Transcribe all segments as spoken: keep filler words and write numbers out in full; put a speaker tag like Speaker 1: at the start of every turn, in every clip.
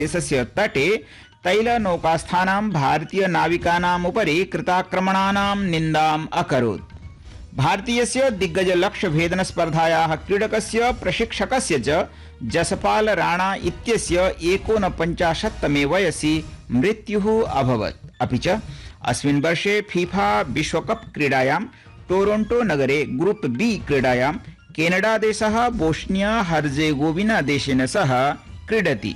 Speaker 1: देशस्य तटे तैलनौकास्थानां भारतीय नाविकानाम् उपरि कृताक्रमणानां निन्दाम् अकरोत्। भारतीयस्य दिग्गज लक्ष्य भेदन स्पर्धायाः क्रीडकस्य प्रशिक्षकस्य च जसपाल राणा इत्यस्य एकोनपञ्चाशत्तमे वयसि मृत्युः अभवत्। अपि च अस्मिन् वर्षे फीफा विश्वकप क्रीडायां टोरोंटो नगरे ग्रुप बी क्रीडायां केनडा देशः बोस्निया हर्जेगोविना देशेन सह क्रीडति।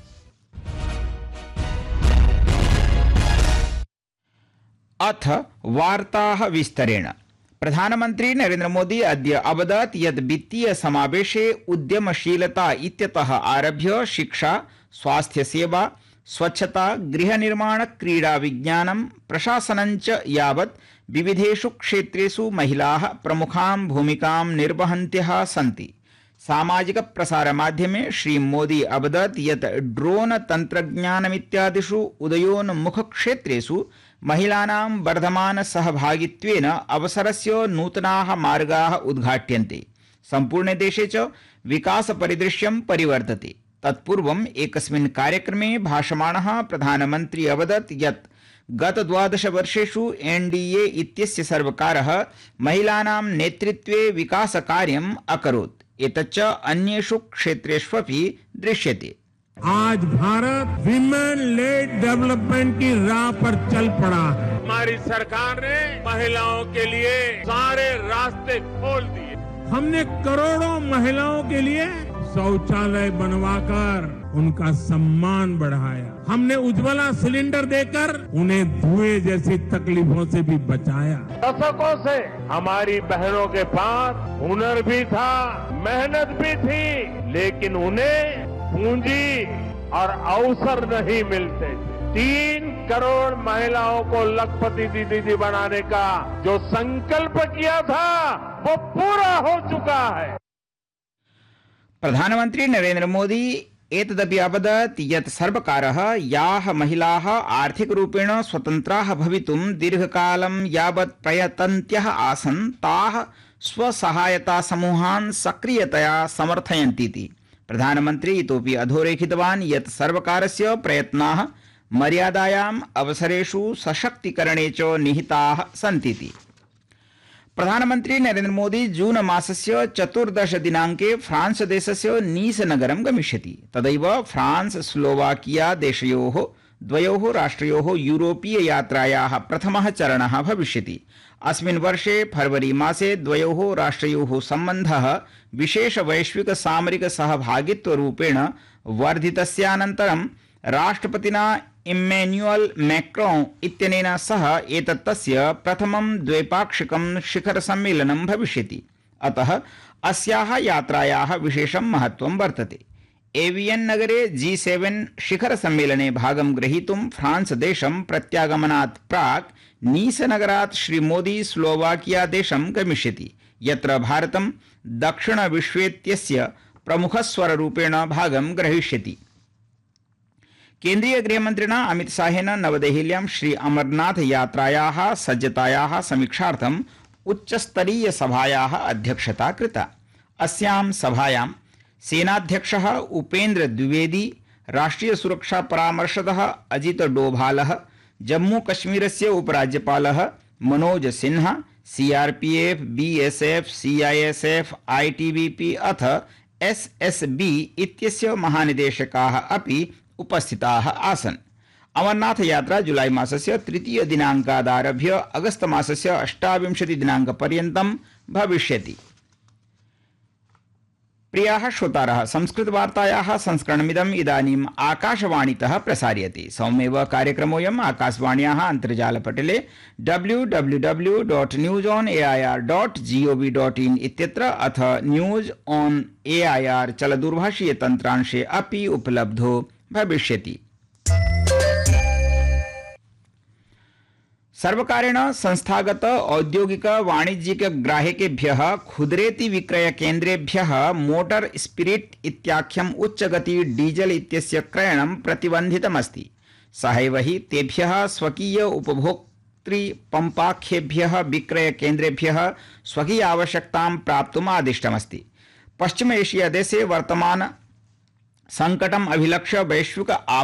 Speaker 1: अथ वार्ताः विस्तरेण। प्रधानमन्त्री नरेन्द्र मोदी अद्य अवदत् यत् वित्तीय समावेशे उद्यमशीलता इत्यतः आरभ्य शिक्षा, स्वास्थ्य सेवा, स्वच्छता, गृहनिर्माण, क्रीडा, विज्ञानं, प्रशासनञ्च यावत् विविधेषु क्षेत्रेषु महिलाः प्रमुखां भूमिकां निर्वहन्त्यः सन्ति। सामाजिक प्रसार माध्यमे श्री मोदी अवदत् यत् ड्रोन तन्त्रज्ञानमित्यादिषु उदयोन्मुख क्षेत्रेषु महिलानां वर्धमान सहभागित्वेन अवसरस्य नूतनाः मार्गाः उद्घाट्यन्ते। सम्पूर्णे देशे च विकास परिदृश्यं परिवर्तते। तत्पूर्वम् एकस्मिन् कार्यक्रमे भाषमाणः प्रधानमन्त्री अवदत् यत् गत द्वादश वर्षेषु एनडीए इत्यस्य सर्वकारः महिलानां नेतृत्वे विकासकार्यम् अकरोत्। एतच्च अन्येषु क्षेत्रेष्वपि दृश्यते।
Speaker 2: आज भारत विमेन लेड डेवलपमेंट की राह पर चल पड़ा है। हमारी सरकार ने महिलाओं के लिए सारे रास्ते खोल दिए। हमने करोड़ों महिलाओं के लिए शौचालय बनवाकर उनका सम्मान बढ़ाया। हमने उज्ज्वला सिलेंडर देकर उन्हें धुएं जैसी तकलीफों से भी बचाया। दशकों से हमारी बहनों के पास हुनर भी था, मेहनत भी थी, लेकिन उन्हें पूंजी और अवसर नहीं मिलते। तीन करोड़ महिलाओं को लखपति दीदी बनाने का जो संकल्प किया था वो पूरा हो चुका है।
Speaker 1: प्रधानमंत्री नरेंद्र मोदी एतदपि अवदत् यत् सर्वकारः याः महिलाः आर्थिकरूपेण स्वतन्त्राः भवितुं दीर्घकालं यावत् प्रयतन्त्यः आसन् ताः स्वसहायता समूहान् सक्रियतया समर्थयन्तीति। प्रधानमन्त्री इतोपि अधोरेखितवान् यत् सर्वकारस्य प्रयत्नाः मर्यादायाम् अवसरेषु सशक्तिकरणे च निहिताः सन्तीति। प्रधानमन्त्री नरेन्द्र मोदी जून मासस्य चतुर्दश दिनाङ्के फ्रांस देशस्य नीस नगरं गमिष्यति। तदैव फ्रांस स्लोवाकिया देशयोः द्वयोः राष्ट्रयोः यूरोपीय यात्रायाः प्रथमः चरणः भविष्यति। अस्मिन् वर्षे फरवरी मासे द्वयोः राष्ट्रयोः सम्बन्धः विशेष वैश्विक सामरिक सहभागित्वरूपेण वर्धितस्यानन्तरं राष्ट्रपतिना इम्मैन्युअल मैक्रोन इत्यनेन सह एतत् तस्य प्रथमं द्वैपाक्षिकं शिखर सम्मेलनं भविष्यति। अतः अस्याः यात्रायाः विशेषं महत्त्वं वर्तते। एवियन नगरे जी सेवन शिखर सम्मेलने भागं ग्रहीतुं फ्रांस देशं प्रत्यागमनात् प्राक् नीस नगरात् श्री मोदी स्लोवाकिया देशं गमिष्यति, यत्र भारतं दक्षिण विश्वेत्यस्य प्रमुखस्वररूपेण भागं ग्रहीष्यति। केन्द्रीय गृहमन्त्रिणा अमित शाहेन नवदेहल्यां श्री अमरनाथ यात्रायाः सज्जतायाः समीक्षार्थम् उच्चस्तरीय सभायाः अध्यक्षता कृता। अस्यां सभायां सेनाध्यक्षः उपेन्द्र द्विवेदी, राष्ट्रीय सुरक्षा परामर्शदः Ajit डोभालः, Jammu कश्मीरस्य उपराज्यपालः Manoj Sinha, CRPF, BSF, CISF, ITBP अथ एसएसबी इत्यस्य महानिदेशकाः अपि उपस्थिताः आसन्। अमरनाथ यात्रा जुलाई मासस्य तृतीय दिनाङ्कादारभ्य अगस्त मासस्य अष्टाविंशति दिनाङ्कपर्यन्तं भविष्यति। प्रियाः श्रोतारः, संस्कृतवार्तायाः संस्करणमिदम् इदानीम् आकाशवाणीतः प्रसार्यते। सौम्येव कार्यक्रमोऽयम् आकाशवाण्याः अन्तर्जालपटले W W W dot news on A I R dot G O V dot in इत्यत्र अथ news on A I R चलदूरभाषीय तन्त्रांशे अपि उपलब्धो भविष्यति। सर्वकारेण संस्थागत औद्योगिक वाणिज्यिक ग्राहकेभ्यः खुदरेति विक्रय केन्द्रेभ्यः मोटर स्पिरिट इत्याख्यम् उच्चगति डीजल इत्यस्य क्रयणं प्रतिबन्धितमस्ति। सहैव हि तेभ्यः स्वकीय उपभोक्तृ पम्पाख्येभ्यः विक्रय केन्द्रेभ्यः स्वकीय आवश्यकतां प्राप्तुम् आदिष्टमस्ति। पश्चिम एशिया देशे वर्तमान संकटम अभिलक्ष्य वैश्विक